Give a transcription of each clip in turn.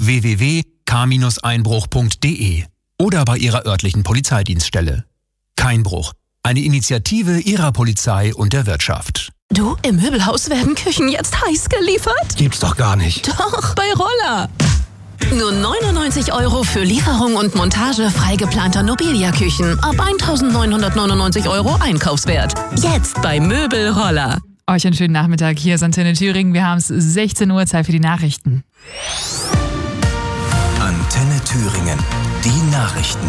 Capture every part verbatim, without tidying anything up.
w w w punkt k einbruch punkt d e oder bei Ihrer örtlichen Polizeidienststelle. Keinbruch, eine Initiative Ihrer Polizei und der Wirtschaft. Du, im Möbelhaus werden Küchen jetzt heiß geliefert? Gibt's doch gar nicht. Doch, bei Roller. Nur neunundneunzig Euro für Lieferung und Montage frei geplanter Nobilia-Küchen ab eintausendneunhundertneunundneunzig Euro Einkaufswert. Jetzt bei Möbelroller. Euch einen schönen Nachmittag. Hier ist Antenne Thüringen. Wir haben es sechzehn Uhr, Zeit für die Nachrichten. Antenne Thüringen. Die Nachrichten.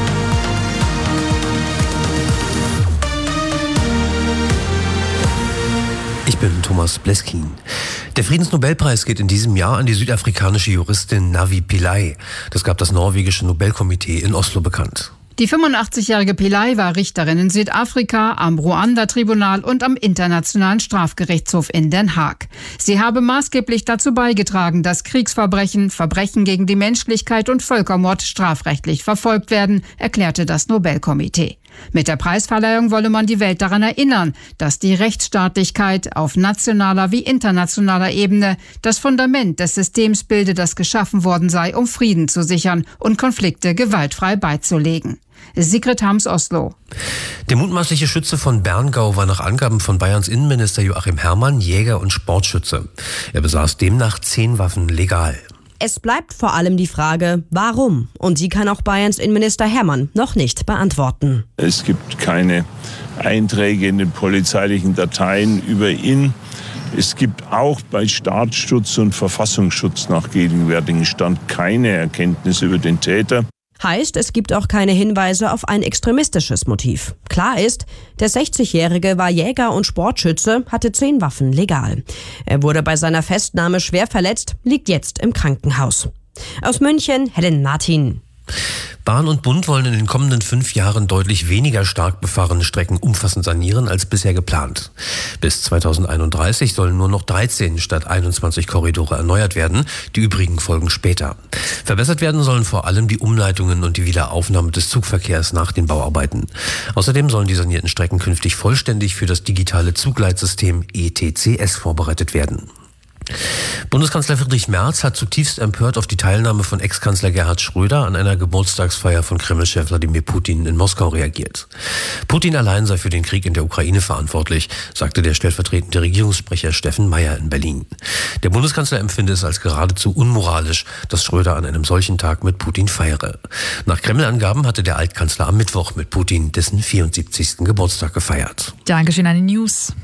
Ich bin Thomas Bleskin. Der Friedensnobelpreis geht in diesem Jahr an die südafrikanische Juristin Navi Pillay. Das gab das norwegische Nobelkomitee in Oslo bekannt. Die fünfundachtzig-jährige Pillay war Richterin in Südafrika, am Ruanda-Tribunal und am Internationalen Strafgerichtshof in Den Haag. Sie habe maßgeblich dazu beigetragen, dass Kriegsverbrechen, Verbrechen gegen die Menschlichkeit und Völkermord strafrechtlich verfolgt werden, erklärte das Nobelkomitee. Mit der Preisverleihung wolle man die Welt daran erinnern, dass die Rechtsstaatlichkeit auf nationaler wie internationaler Ebene das Fundament des Systems bilde, das geschaffen worden sei, um Frieden zu sichern und Konflikte gewaltfrei beizulegen. Sigrid Hams, Oslo. Der mutmaßliche Schütze von Berngau war nach Angaben von Bayerns Innenminister Joachim Herrmann Jäger und Sportschütze. Er besaß demnach zehn Waffen legal. Es bleibt vor allem die Frage, warum? Und die kann auch Bayerns Innenminister Herrmann noch nicht beantworten. Es gibt keine Einträge in den polizeilichen Dateien über ihn. Es gibt auch bei Staatsschutz und Verfassungsschutz nach gegenwärtigem Stand keine Erkenntnisse über den Täter. Heißt, es gibt auch keine Hinweise auf ein extremistisches Motiv. Klar ist, der sechzigjährige war Jäger und Sportschütze, hatte zehn Waffen legal. Er wurde bei seiner Festnahme schwer verletzt, liegt jetzt im Krankenhaus. Aus München, Helen Martin. Bahn und Bund wollen in den kommenden fünf Jahren deutlich weniger stark befahrene Strecken umfassend sanieren als bisher geplant. Bis zweitausendeinunddreißig sollen nur noch dreizehn statt einundzwanzig Korridore erneuert werden. Die übrigen folgen später. Verbessert werden sollen vor allem die Umleitungen und die Wiederaufnahme des Zugverkehrs nach den Bauarbeiten. Außerdem sollen die sanierten Strecken künftig vollständig für das digitale Zugleitsystem E T C S vorbereitet werden. Bundeskanzler Friedrich Merz hat zutiefst empört auf die Teilnahme von Ex-Kanzler Gerhard Schröder an einer Geburtstagsfeier von Kreml-Chef Wladimir Putin in Moskau reagiert. Putin allein sei für den Krieg in der Ukraine verantwortlich, sagte der stellvertretende Regierungssprecher Steffen Meyer in Berlin. Der Bundeskanzler empfinde es als geradezu unmoralisch, dass Schröder an einem solchen Tag mit Putin feiere. Nach Kreml-Angaben hatte der Altkanzler am Mittwoch mit Putin dessen vierundsiebzigsten Geburtstag gefeiert. Dankeschön an die News.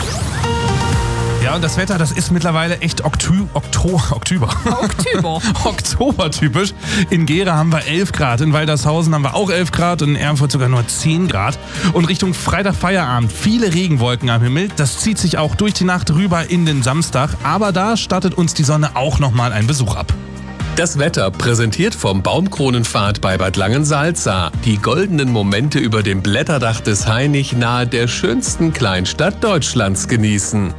Ja, und das Wetter, das ist mittlerweile echt Oktü- Okto- Oktober. Oktober. Oktober-typisch. In Gera haben wir elf Grad, in Waltershausen haben wir auch elf Grad und in Erfurt sogar nur zehn Grad. Und Richtung Freitag-Feierabend viele Regenwolken am Himmel. Das zieht sich auch durch die Nacht rüber in den Samstag. Aber da stattet uns die Sonne auch nochmal einen Besuch ab. Das Wetter präsentiert vom Baumkronenpfad bei Bad Langensalza. Die goldenen Momente über dem Blätterdach des Hainich nahe der schönsten Kleinstadt Deutschlands genießen.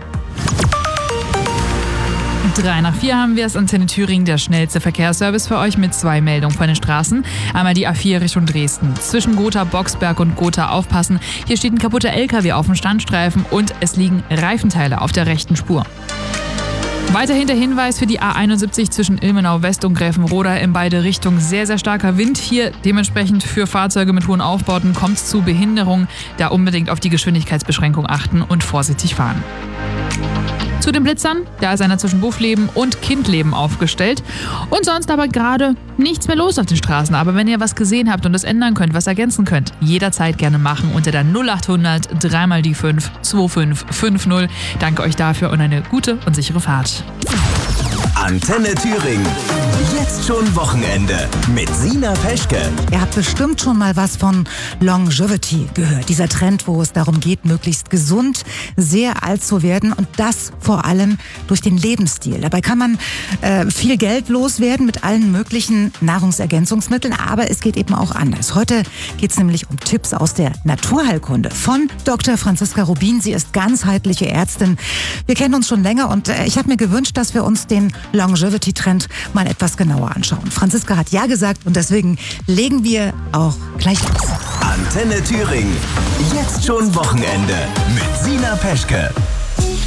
Drei nach vier haben wir es. Antenne Thüringen, der schnellste Verkehrsservice für euch mit zwei Meldungen von den Straßen. Einmal die A vier Richtung Dresden. Zwischen Gotha, Boxberg und Gotha aufpassen. Hier steht ein kaputter L K W auf dem Standstreifen und es liegen Reifenteile auf der rechten Spur. Weiterhin der Hinweis für die A einundsiebzig zwischen Ilmenau West und Gräfenroda in beide Richtungen. Sehr, sehr starker Wind hier. Dementsprechend für Fahrzeuge mit hohen Aufbauten kommt es zu Behinderungen. Da unbedingt auf die Geschwindigkeitsbeschränkung achten und vorsichtig fahren. Zu den Blitzern, da ist einer zwischen Buffleben und Kindleben aufgestellt. Und sonst aber gerade nichts mehr los auf den Straßen. Aber wenn ihr was gesehen habt und das ändern könnt, was ergänzen könnt, jederzeit gerne machen unter der null achthundert drei mal die fünf zwei fünf fünf null. Danke euch dafür und eine gute und sichere Fahrt. Antenne Thüringen. Jetzt schon Wochenende mit Sina Peschke. Ihr habt bestimmt schon mal was von Longevity gehört. Dieser Trend, wo es darum geht, möglichst gesund, sehr alt zu werden und das vor allem durch den Lebensstil. Dabei kann man äh, viel Geld loswerden mit allen möglichen Nahrungsergänzungsmitteln, aber es geht eben auch anders. Heute geht es nämlich um Tipps aus der Naturheilkunde von Doktor Franziska Rubin. Sie ist ganzheitliche Ärztin. Wir kennen uns schon länger und äh, ich habe mir gewünscht, dass wir uns den Longevity-Trend mal etwas genauer anschauen. Franziska hat ja gesagt und deswegen legen wir auch gleich los. Antenne Thüringen. Jetzt schon Wochenende mit Sina Peschke.